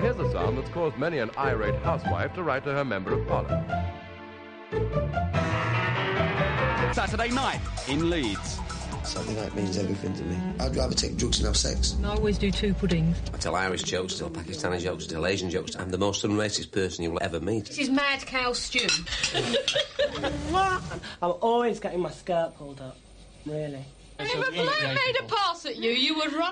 Here's a sound that's caused many an irate housewife to write to her Member of Parliament. Saturday night in Leeds. Saturday night means everything to me. I'd rather take drugs than have sex. I always do 2 puddings. I tell Irish jokes, tell Pakistani jokes, tell Asian jokes. I'm the most unracist person you will ever meet. This is mad cow stew. What? I'm always getting my skirt pulled up. Really. And if a bloke made a pass at you, you would run